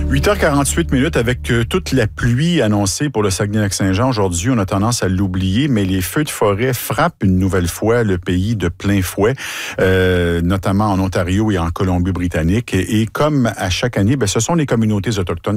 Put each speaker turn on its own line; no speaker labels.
8h48 avec toute la pluie annoncée pour le Saguenay-Lac-Saint-Jean. Aujourd'hui, on a tendance à l'oublier, mais les feux de forêt frappent une nouvelle fois le pays de plein fouet, notamment en Ontario et en Colombie-Britannique. Et comme à chaque année, ce sont les communautés autochtones